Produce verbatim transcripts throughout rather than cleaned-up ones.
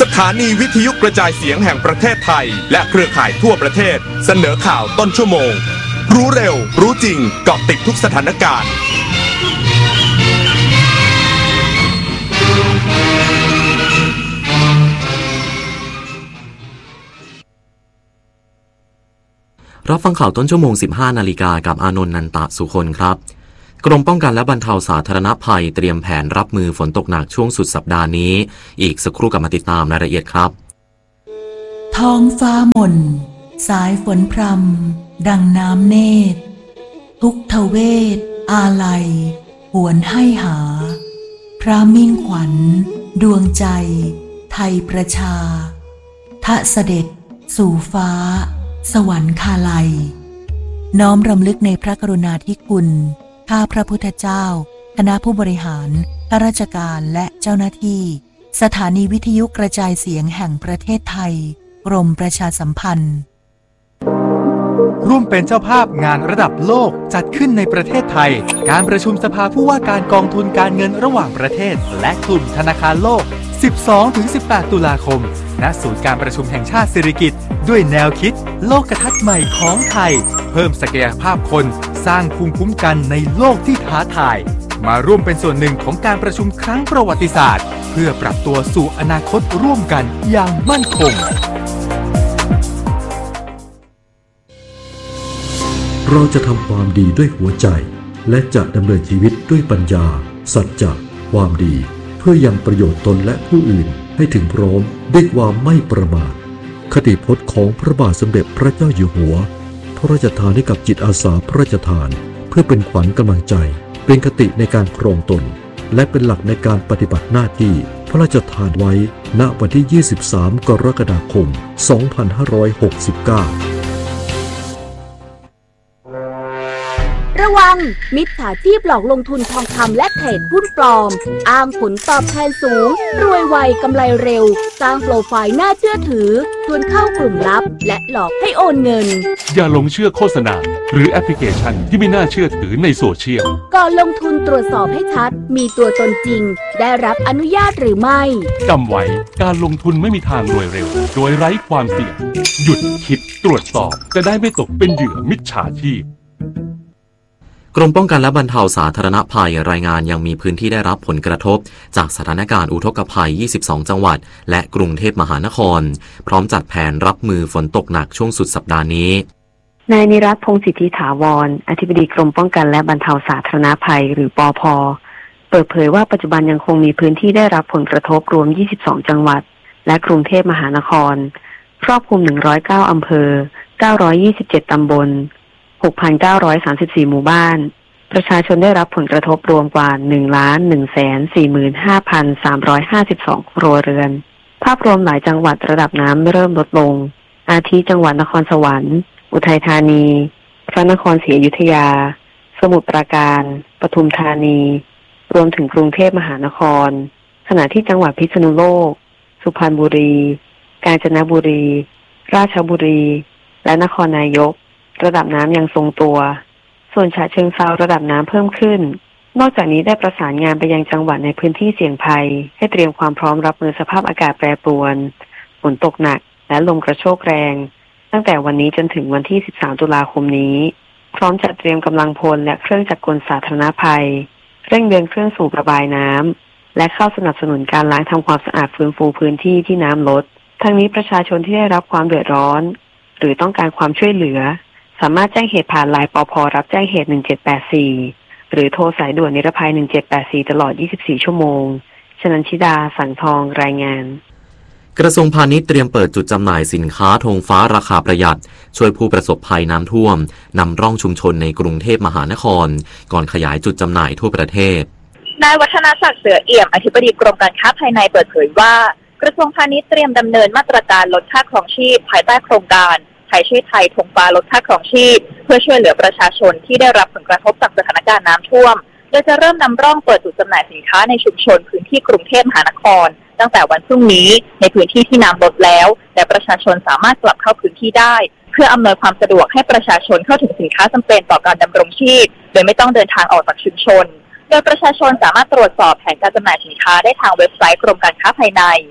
ถานีวิทยุกระจายเสียงแห่งประเทศไทยและเครือข่ายทั่วประเทศเสนอข่าวต้นชั่วโมงรู้เร็วรู้จริงเกาะติดทุกสถานการณ์รับฟังข่าวต้นชั่วโมง สิบห้า นาฬิกากับอานนท์ นันตะสุคนครับกรมป้องกันและบรรเทาสาธารณภัยเตรียมแผนรับมือฝนตกหนักช่วงสุดสัปดาห์นี้อีกสักครู่กลับมาติดตามรายละเอียดครับท้องฟ้าหม่นสายฝนพรำดังน้ำเนตรทุกทเวทอาลัยหวนให้หาพระมิ่งขวัญดวงใจไทยประชาทะเสด็จสู่ฟ้าสวรรคาลัยน้อมรำลึกในพระกรุณาธิคุณข้าพระพุทธเจ้าคณะผู้บริหารข้าราชการและเจ้าหน้าที่สถานีวิทยุกระจายเสียงแห่งประเทศไทยกรมประชาสัมพันธ์ร่วมเป็นเจ้าภาพงานระดับโลกจัดขึ้นในประเทศไทยการประชุมสภาผู้ว่าการกองทุนการเงินระหว่างประเทศและกลุ่มธนาคารโลก สิบสองถึงสิบแปด ตุลาคมณศูนย์การประชุมแห่งชาติสิริกิติ์ด้วยแนวคิดโลกทัศน์ใหม่ของไทยเพิ่มศักยภาพคนสร้างภูมิคุ้มกันในโลกที่ท้าทายมาร่วมเป็นส่วนหนึ่งของการประชุมครั้งประวัติศาสตร์เพื่อปรับตัวสู่อนาคตร่วมกันอย่างมั่นคงเราจะทำความดีด้วยหัวใจและจะดำเนินชีวิตด้วยปัญญาสัจจะความดีเพื่อยังประโยชน์ตนและผู้อื่นให้ถึงพร้อมด้วยความไม่ประมาทคติพจน์ของพระบาทสมเด็จพระเจ้าอยู่หัวพระราชทานให้กับจิตอาสาพระราชทานเพื่อเป็นขวัญกำลังใจเป็นคติในการครองตนและเป็นหลักในการปฏิบัติหน้าที่พระราชทานไว้ณวันที่ยี่สิบสามกรกฎาคมสองพันห้าร้อยหกสิบเก้าระวังมิจฉาชีพหลอกลงทุนทองคำและเทรดหุ้นปลอมอ้างผลตอบแทนสูงรวยไวกำไรเร็วสร้างโปรไฟล์น่าเชื่อถือชวนเข้ากลุ่มลับและหลอกให้โอนเงินอย่าหลงเชื่อโฆษณาหรือแอปพลิเคชันที่ไม่น่าเชื่อถือในโซเชียลก่อนลงทุนตรวจสอบให้ชัดมีตัวตนจริงได้รับอนุญาตหรือไม่จำไว้การลงทุนไม่มีทางรวยเร็วโดยไร้ความเสี่ยงหยุดคิดตรวจสอบจะได้ไม่ตกเป็นเหยื่อมิจฉาชีพกรมป้องกันและบรรเทาสาธารณภัยรายงานยังมีพื้นที่ได้รับผลกระทบจากสถานการณ์อุทกภัยยี่สิบสองจังหวัดและกรุงเทพมหานครพร้อมจัดแผนรับมือฝนตกหนักช่วงสุดสัปดาห์นี้นายนิรัตน์ พงษ์สิทธิถาวรอธิบดีกรมป้องกันและบรรเทาสาธารณภัยหรือปภ.เปิดเผยว่าปัจจุบันยังคงมีพื้นที่ได้รับผลกระทบรวมยี่สิบสองจังหวัดและกรุงเทพมหานครครอบคลุมหนึ่งร้อยเก้าอำเภอเก้าร้อยยี่สิบเจ็ดตำบล หกพันเก้าร้อยสามสิบสี่ หมู่บ้านประชาชนได้รับผลกระทบรวมกว่า หนึ่งล้าน หนึ่งแสนสี่หมื่นห้าพันสามร้อยห้าสิบสอง ครัวเรือนภาพรวมหลายจังหวัดระดับน้ำเริ่มลดลงอาทิจังหวัดนครสวรรค์อุทัยธานีพระนครศรีอยุธยาสมุทรปราการปทุมธานีรวมถึงกรุงเทพมหานครขณะที่จังหวัดพิษณุโลกสุพรรณบุรีกาญจนบุรีราชบุรีและนครนายกระดับน้ำยังทรงตัวส่วนฉะเชิงเทราระดับน้ำเพิ่มขึ้นนอกจากนี้ได้ประสานงานไปยังจังหวัดในพื้นที่เสี่ยงภัยให้เตรียมความพร้อมรับมือสภาพอากาศแปรปรวนฝนตกหนักและลมกระโชกแรงตั้งแต่วันนี้จนถึงวันที่สิบสามตุลาคมนี้พร้อมจัดเตรียมกำลังพลและเครื่องจักรกลสาธารณภัยเร่งเดินเครื่องสูบระบายน้ำและเข้าสนับสนุนการล้างทำความสะอาดฟื้นฟูพื้นที่ที่น้ำลดทั้งนี้ประชาชนที่ได้รับความเดือดร้อนหรือต้องการความช่วยเหลือสามารถแจ้งเหตุผ่านไลน์ปภ.รับแจ้งเหตุหนึ่งเจ็ดแปดสี่หรือโทรสายด่วนนิรภัยหนึ่งเจ็ดแปดสี่ตลอดยี่สิบสี่ชั่วโมงชนันชิดาสังทองรายงานกระทรวงพาณิชย์เตรียมเปิดจุดจำหน่ายสินค้าธงฟ้าราคาประหยัดช่วยผู้ประสบภัยน้ำท่วมนำร่องชุมชนในกรุงเทพมหานครก่อนขยายจุดจำหน่ายทั่วประเทศนายวัฒนศักดิ์เสือเอี่ยมอธิบดีกรมการค้าภายในเปิดเผยว่ากระทรวงพาณิชย์เตรียมดำเนินมาตรการลดค่าครองชีพภายใต้โครงการไทยช่วยไทยธงฟ้าลดค่าครองชีพเพื่อช่วยเหลือประชาชนที่ได้รับผลกระทบจากสถานการณ์น้ำท่วมโดยจะเริ่มนำร่องเปิดจุดจำหน่ายสินค้าในชุมชนพื้นที่กรุงเทพมหานครตั้งแต่วันพรุ่งนี้ในพื้นที่ที่น้ำลดแล้วแต่ประชาชนสามารถกลับเข้าพื้นที่ได้เพื่ออำนวยความสะดวกให้ประชาชนเข้าถึงสินค้าจำเป็นต่อการดำรงชีพโดยไม่ต้องเดินทางออกจากชุมชนโดยประชาชนสามารถตรวจสอบแผนการจำหน่ายสินค้าได้ทางเว็บไซต์กรมการค้าภายในส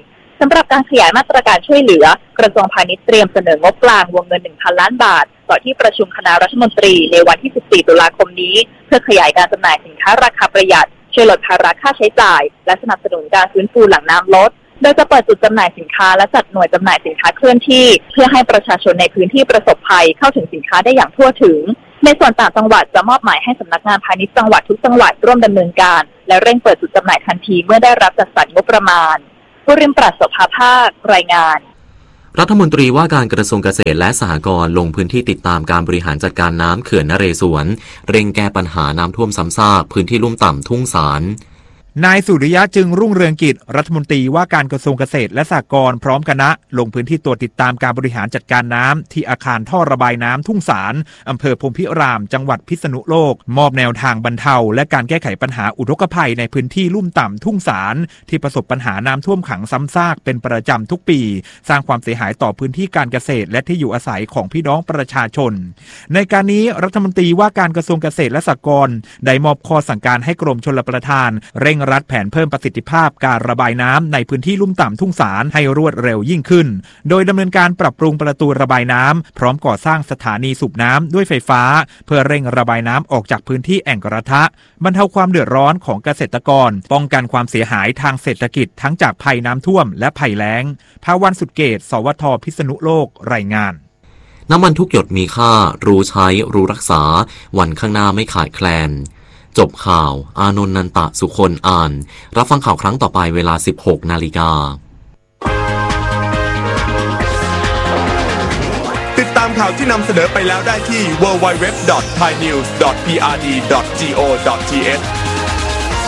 สำหรับการขยายมาตรการช่วยเหลือกระทรวงพาณิชย์เตรียมเสนองบกลางวงเงิน หนึ่งพัน ล้านบาทต่อที่ประชุมคณะรัฐมนตรีในวันที่ สิบสี่ ตุลาคมนี้เพื่อขยายการจำหน่ายสินค้าราคาประหยัดช่วยลดภาระค่าใช้จ่ายและสนับสนุนการฟื้นฟูหลังน้ำลดโดยจะเปิดจุดจำหน่ายสินค้าและจัดหน่วยจำหน่ายสินค้าเคลื่อนที่เพื่อให้ประชาชนในพื้นที่ประสบภัยเข้าถึงสินค้าได้อย่างทั่วถึงในส่วนต่างจังหวัดจะมอบหมายให้สำนักงานพาณิชย์จังหวัดทุกจังหวัดร่วมดำเนินการและเร่งเปิดจุดจำหน่ายทันทีเมื่อได้รับจัดสรรงบประมาณผู้ริมปราศสภาภาครายงานรัฐมนตรีว่าการกระทรวงเกษตรและสหกรณ์ลงพื้นที่ติดตามการบริหารจัดการน้ำเขื่อนนเรศวรเร่งแก้ปัญหาน้ำท่วมซ้ำซากพื้นที่ลุ่มต่ำทุ่งสารนายสุริยะจึงรุ่งเรืองกิจรัฐมนตรีว่าการกระทรวงเกษตรและสหกรณ์พร้อมคณะลงพื้นที่ตรวจติดตามการบริหารจัดการน้ำที่อาคารท่อระบายน้ำทุ่งสารอำเภอพรหมพิรามจังหวัดพิษณุโลกมอบแนวทางบรรเทาและการแก้ไขปัญหาอุทกภัยในพื้นที่ลุ่มต่ำทุ่งสารที่ประสบปัญหาน้ำท่วมขังซ้ำซากเป็นประจำทุกปีสร้างความเสียหายต่อพื้นที่การเกษตรและที่อยู่อาศัยของพี่น้องประชาชนในการนี้รัฐมนตรีว่าการกระทรวงเกษตรและสหกรณ์ได้มอบข้อสั่งการให้กรมชลประทานเร่งรัดแผนเพิ่มประสิทธิภาพการระบายน้ำในพื้นที่ลุ่มต่ำทุ่งสารให้รวดเร็วยิ่งขึ้นโดยดำเนินการปรับปรุงประตูระบายน้ำพร้อมก่อสร้างสถานีสูบน้ำด้วยไฟฟ้าเพื่อเร่งระบายน้ำออกจากพื้นที่แอ่งกระทะบรรเทาความเดือดร้อนของเกษตรกรป้องกันความเสียหายทางเศรษฐกิจทั้งจากภัยน้ำท่วมและภัยแล้งภาวันสุดเกตสวทพิษณุโลกรายงานน้ำมันทุกหยดมีค่ารู้ใช้รู้รักษาวันข้างหน้าไม่ขาดแคลนจบข่าวอานนท์นันตะสุคนอ่านรับฟังข่าวครั้งต่อไปเวลา สิบหก นาฬิกาติดตามข่าวที่นำเสนอไปแล้วได้ที่ ดับเบิลยู ดับเบิลยู ดับเบิลยู ดอท ไทยนิวส์ ดอท พี อาร์ ดี ดอท จี โอ ดอท ที เอช